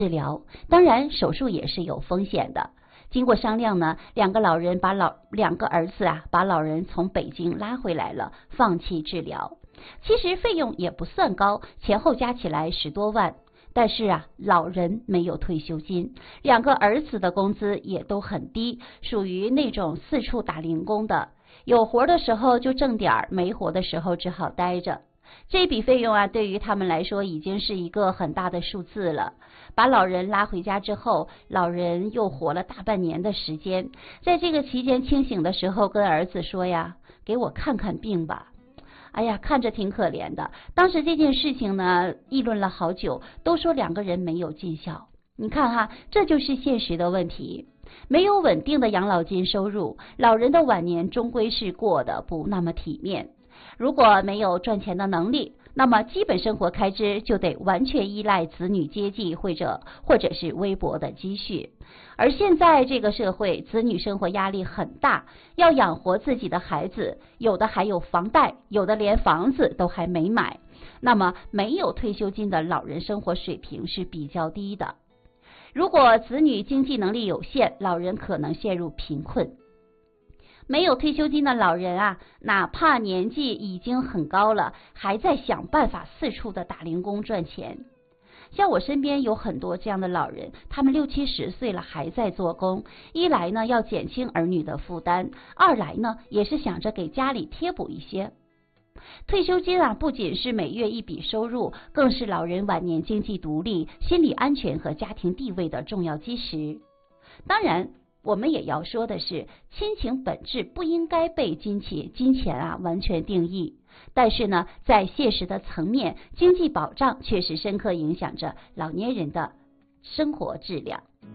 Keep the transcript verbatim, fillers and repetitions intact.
治疗，当然手术也是有风险的。经过商量呢，两个老人把老两个儿子啊，把老人从北京拉回来了，放弃治疗。其实费用也不算高，前后加起来十多万。但是啊，老人没有退休金，两个儿子的工资也都很低，属于那种四处打零工的，有活的时候就挣点儿，没活的时候只好待着。这笔费用啊，对于他们来说已经是一个很大的数字了。把老人拉回家之后，老人又活了大半年的时间，在这个期间清醒的时候跟儿子说呀，给我看看病吧。哎呀，看着挺可怜的。当时这件事情呢，议论了好久，都说两个人没有尽孝。你看哈，这就是现实的问题。没有稳定的养老金收入，老人的晚年终归是过得不那么体面。如果没有赚钱的能力，那么基本生活开支就得完全依赖子女接济或者或者是微薄的积蓄。而现在这个社会，子女生活压力很大，要养活自己的孩子，有的还有房贷，有的连房子都还没买。那么没有退休金的老人生活水平是比较低的。如果子女经济能力有限，老人可能陷入贫困。没有退休金的老人啊，哪怕年纪已经很高了，还在想办法四处的打零工赚钱。像我身边有很多这样的老人，他们六七十岁了还在做工，一来呢要减轻儿女的负担，二来呢也是想着给家里贴补一些。退休金啊，不仅是每月一笔收入，更是老人晚年经济独立、心理安全和家庭地位的重要基石。当然，我们也要说的是，亲情本质不应该被金钱金钱啊完全定义。但是呢，在现实的层面，经济保障确实深刻影响着老年人的生活质量。